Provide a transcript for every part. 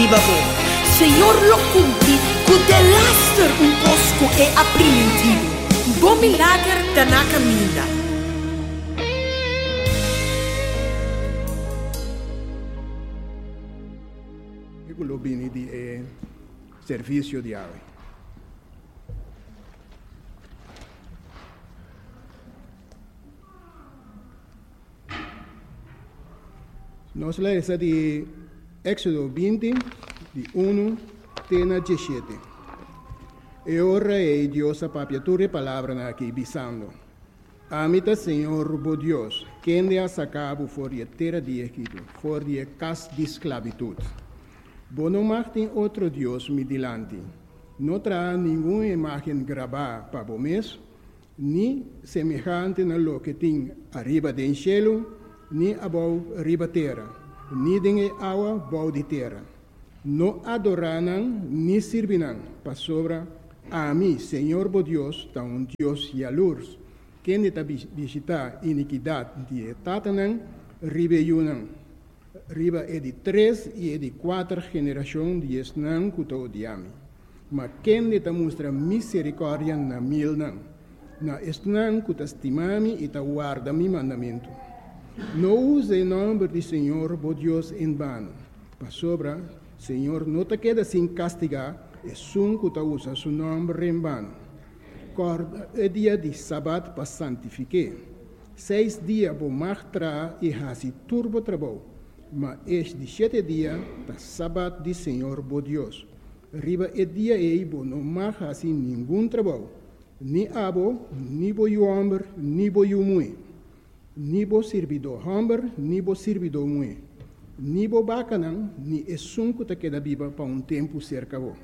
riba bo. Senhor lo cumpri, cu de laster un cosco e apprimentivo. Bo milagre da na caminda. Lo bini di servizio di ave. Nós lemos de Éxodo 20, de 1 até 17. E ora é Deus a papiatura palavra aqui bisando. Amita Senhor, bo Deus, quem de a sacabo for de terra de Egito, for de casa de esclavitud. Bo não tem outro Deus me dilante. Não terá nenhuma imagem gravada para o mês, nem semelhante na lo que tem arriba do cielo, nem abaixo arriba terra, nem de água abaixo de terra. Não adorarão, nem servirão para sobra a mim, Senhor bo Deus, tão Deus e a luz, quem está visitar iniquidade de tatanã, ribeiunã. Riba é de 3 e é de 4 gerações de esnã que estou diami. Mas quem te mostra misericórdia na mil não. Na esnã que te estimami e te guarda mi mandamento. Não use o nome do Senhor, bo Deus, em vano. Para sobra, Senhor, não te queda sem castigar, é sun que te usa seu nome em vano. Corda é dia de sábado para santificar. 6 dias vou martrar e hasi turbo trabalho. Mas este 7 dias, da sábado de Senhor, bo Deus. Riba é dia e bo não marca assim nenhum trabalho. Ni abo, ni bo homem, ni bo mulher. Ni bo servidor homem, ni bo servidor mulher. Ni bo bacanão, ni é sunco que queda viva para um tempo cerca bo.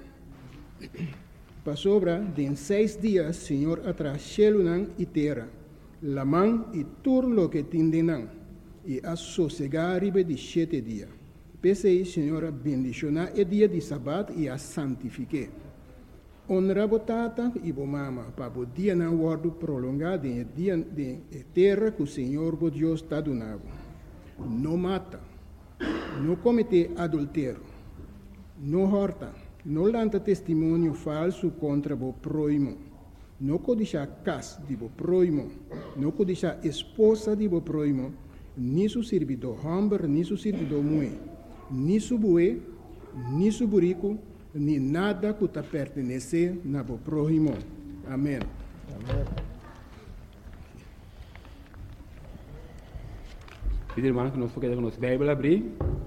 Para sobra, de 6 dias, Senhor atrás céu e terra. La mão e turno que tindenão. E a sossegar riba de 7 dias. Pensei, Senhora, bendicionar o dia de sábado e a santifique. Honra botata e bo mama, para o dia não guardo prolongado em dia de terra que o Senhor, bo Deus, está donando. Não mata, não comete adultério, não horta, não lanta testemunho falso contra o próximo, não codiça casa de o próximo, não codiça esposa de o próximo, ni su servidor homem, ni su servidor mulher, ni su boi, ni su burico, ni nada que te pertenece na bo próximo. Amém. Amém. Pedir, irmão, que nós podemos nossa Bíblia abrir.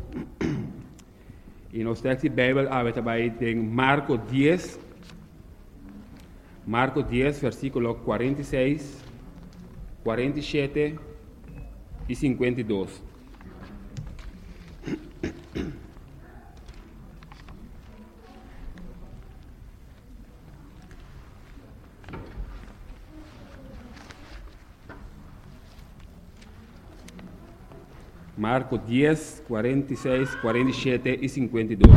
E nós temos a Bíblia aberta em Marcos 10. Marcos 10, versículo 46, 47 e 52. Marcos 10, 46, 47 e 52.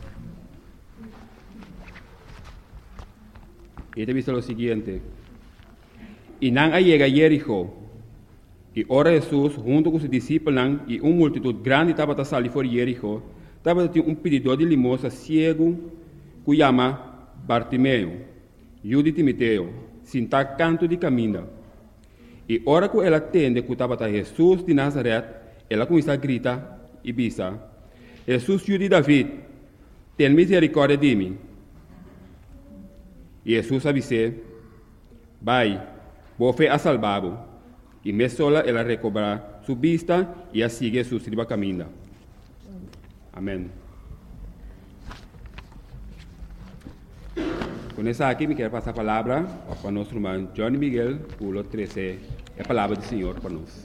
Y te dice lo siguiente. Y nan llega a Jericó. Y ora Jesús, junto con sus discípulos, y una multitud grande estaba a salir por Jericó, estaba un pedidor de limosna ciego, que llama Bartimeo, hijo de Timoteo, sin estar canto de camino. Y ora que ela atende que estaba a Jesús de Nazaret, ela começa a gritar e diz: Jesus, filho de David, tem misericórdia de mim. E Jesus avise: vai, boa fé a salvado. E me sola ela recobra sua vista e a sigue su sirva caminho. Amém. Com essa aqui, me quero passar a palavra para o nosso irmão Johnny Miguel, pulo 13, a palavra do Senhor para nós.